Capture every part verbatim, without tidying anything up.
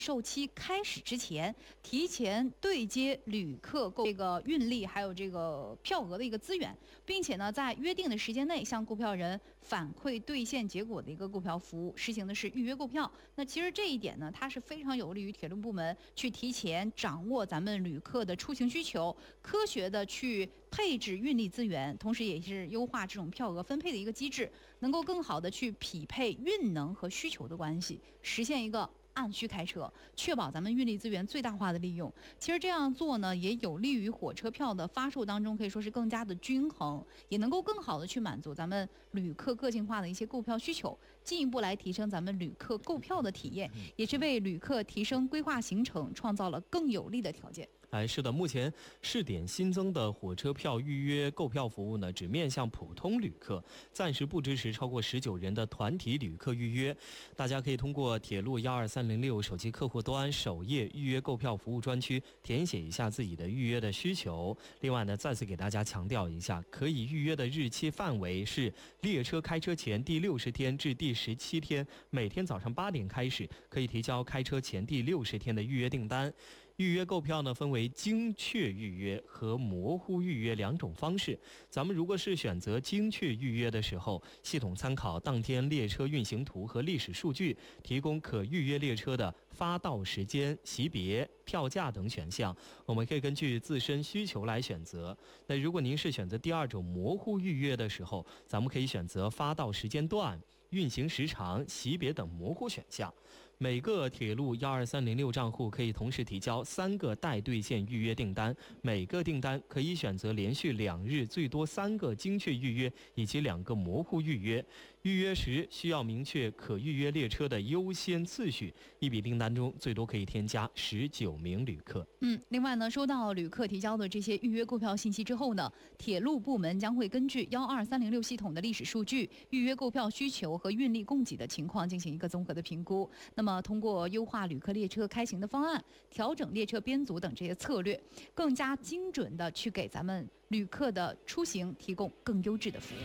售期开始之前，提前对接旅客购这个运力还有这个票额的一个资源，并且呢，在约定的时间内向购票人反馈兑现结果的一个购票服务，实行的是预约购票。那其实这一点呢，它是非常有利于铁路部门去提前掌握咱们旅客的出行需求，科学的去配置运力资源，同时也是优化这种票额分配的一个机制，能够更好的去匹配运能和需求的关系，实现一个按需开车，确保咱们运力资源最大化的利用。其实这样做呢，也有利于火车票的发售当中可以说是更加的均衡，也能够更好的去满足咱们旅客个性化的一些购票需求，进一步来提升咱们旅客购票的体验，也是为旅客提升规划行程创造了更有利的条件。 哎，是的，目前试点新增的火车票预约购票服务呢，只面向普通旅客，暂时不支持超过十九人的团体旅客预约。大家可以通过铁路幺二三零六手机客户端首页预约购票服务专区填写一下自己的预约的需求。另外呢，再次给大家强调一下，可以预约的日期范围是列车开车前第六十天至第十七天，每天早上八点开始，可以提交开车前第六十天的预约订单。预约购票呢，分为精确预约和模糊预约两种方式。咱们如果是选择精确预约的时候，系统参考当天列车运行图和历史数据，提供可预约列车的发到时间、席别、票价等选项，我们可以根据自身需求来选择。那如果您是选择第二种模糊预约的时候，咱们可以选择发到时间段、运行时长、席别等模糊选项。每个铁路幺二三零六账户可以同时提交三个待兑现预约订单，每个订单可以选择连续两日最多三个精确预约以及两个模糊预约。预约时需要明确可预约列车的优先次序，一笔订单中最多可以添加十九名旅客。 嗯，另外呢，收到旅客提交的这些预约购票信息之后呢，铁路部门将会根据幺二三零六系统的历史数据、预约购票需求和运力供给的情况进行一个综合的评估。那么通过优化旅客列车开行的方案、调整列车编组等这些策略，更加精准的去给咱们旅客的出行提供更优质的服务。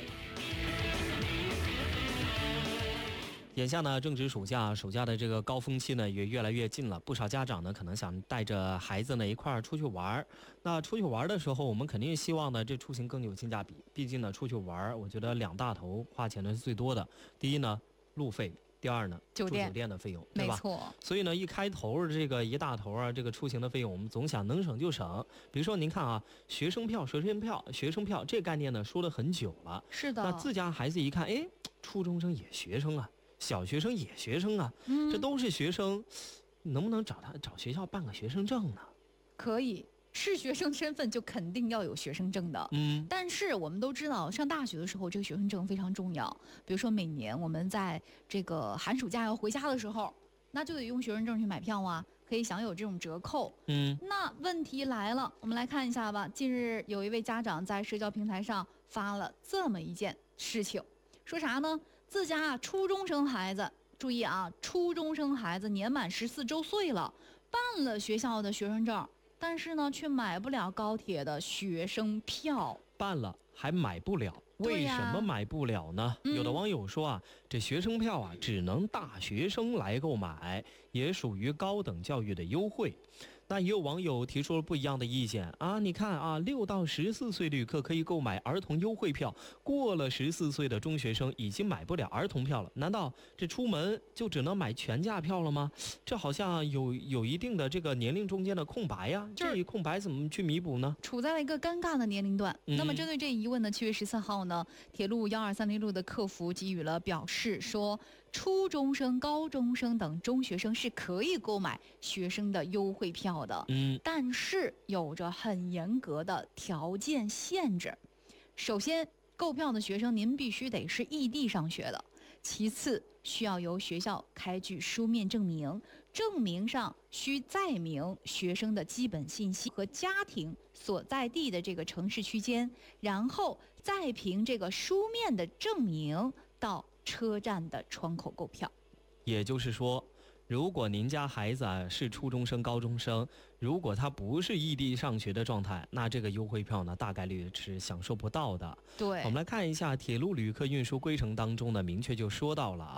眼下呢，正值暑假，暑假的这个高峰期呢也越来越近了。不少家长呢可能想带着孩子呢一块儿出去玩。那出去玩的时候，我们肯定希望呢这出行更有性价比。毕竟呢出去玩，我觉得两大头花钱的是最多的。第一呢，路费。第二呢， 酒店住酒店的费用，对吧？ 没错。 所以呢，一开头这个一大头啊，这个出行的费用，我们总想能省就省。比如说，您看啊，学生票、学生票、学生票这概念呢，说了很久了。 是的。 那自家孩子一看，哎，初中生也学生啊，小学生也学生啊， 嗯、 这都是学生，能不能找他找学校办个学生证呢？ 可以。是学生身份就肯定要有学生证的， 嗯， 但是我们都知道，上大学的时候，这个学生证非常重要。比如说，每年我们在这个寒暑假要回家的时候，那就得用学生证去买票啊，可以享有这种折扣。 嗯， 那问题来了，我们来看一下吧。近日有一位家长在社交平台上发了这么一件事情，说啥呢？自家初中生孩子，注意啊，初中生孩子年满十四周岁了，办了学校的学生证。但是呢，却买不了高铁的学生票， 办了还买不了，为什么买不了呢？ 嗯、 有的网友说啊，这学生票啊，只能大学生来购买，也属于高等教育的优惠。那也有网友提出了不一样的意见啊！你看啊，六到十四岁旅客可以购买儿童优惠票，过了十四岁的中学生已经买不了儿童票了。难道这出门就只能买全价票了吗？这好像有有一定的这个年龄中间的空白呀、啊，这一空白怎么去弥补呢？ 处在了一个尴尬的年龄段。嗯、那么针对这一疑问呢，七月十四号呢，铁路幺二三零六的客服给予了表示，说初中生、高中生等中学生是可以购买学生的优惠票的， 嗯， 但是有着很严格的条件限制。首先，购票的学生您必须得是异地上学的；其次，需要由学校开具书面证明，证明上需载明学生的基本信息和家庭所在地的这个城市区间，然后再凭这个书面的证明到车站的窗口购票。 也就是说，如果您家孩子啊是初中生、高中生，如果他不是异地上学的状态，那这个优惠票呢，大概率是享受不到的。 对， 我们来看一下铁路旅客运输规程当中呢，明确就说到了啊。